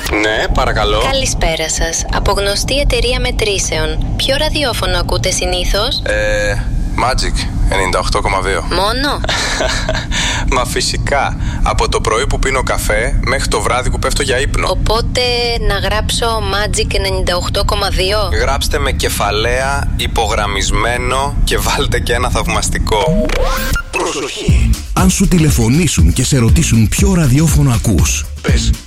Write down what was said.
Ναι, παρακαλώ. Καλησπέρα σας. Από γνωστή εταιρεία μετρήσεων. Ποιο ραδιόφωνο ακούτε συνήθως? Magic 98,2. Μόνο? Μα φυσικά. Από το πρωί που πίνω καφέ μέχρι το βράδυ που πέφτω για ύπνο. Οπότε να γράψω Magic 98,2. Γράψτε με κεφαλαία, υπογραμμισμένο και βάλτε και ένα θαυμαστικό. Προσοχή! Αν σου τηλεφωνήσουν και σε ρωτήσουν ποιο ραδιόφωνο ακούς, πες